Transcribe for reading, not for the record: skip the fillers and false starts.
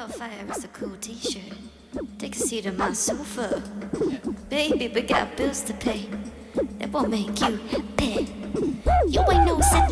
Fire is a cool t-shirt. Take a seat on my sofa. Baby, we got bills to pay. That won't make you happy. You ain't no